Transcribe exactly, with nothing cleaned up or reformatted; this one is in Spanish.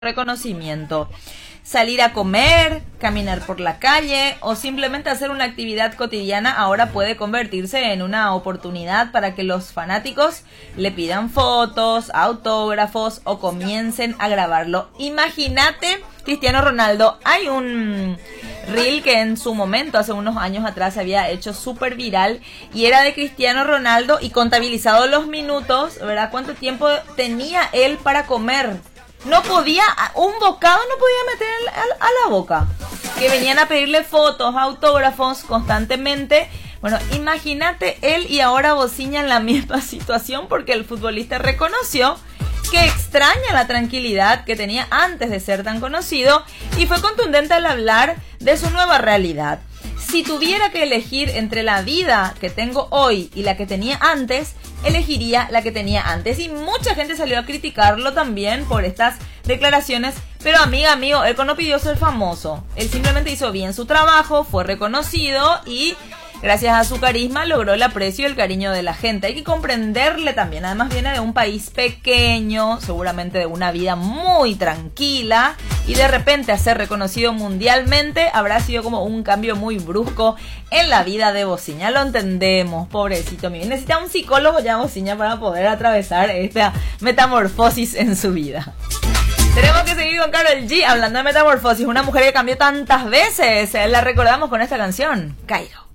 reconocimiento. Salir a comer, caminar por la calle o simplemente hacer una actividad cotidiana ahora puede convertirse en una oportunidad para que los fanáticos le pidan fotos, autógrafos o comiencen a grabarlo. Imagínate Cristiano Ronaldo. Hay un reel que en su momento, hace unos años atrás, se había hecho súper viral y era de Cristiano Ronaldo y contabilizado los minutos, ¿verdad? ¿Cuánto tiempo tenía él para comer? No podía, un bocado no podía meter a la boca. Que venían a pedirle fotos, autógrafos constantemente. Bueno, imagínate él y ahora Bosinha en la misma situación porque el futbolista reconoció que extraña la tranquilidad que tenía antes de ser tan conocido y fue contundente al hablar de su nueva realidad. Si tuviera que elegir entre la vida que tengo hoy y la que tenía antes, elegiría la que tenía antes. Y mucha gente salió a criticarlo también por estas declaraciones. Pero amiga, amigo, él no pidió ser famoso. Él simplemente hizo bien su trabajo, fue reconocido y gracias a su carisma logró el aprecio y el cariño de la gente. Hay que comprenderle también. Además viene de un país pequeño, seguramente de una vida muy tranquila. Y de repente a ser reconocido mundialmente habrá sido como un cambio muy brusco en la vida de Bosinha. Lo entendemos, pobrecito mío. Necesita un psicólogo ya Bosinha para poder atravesar esta metamorfosis en su vida. Tenemos que seguir con Karol G hablando de metamorfosis. Una mujer que cambió tantas veces. La recordamos con esta canción, Cairo.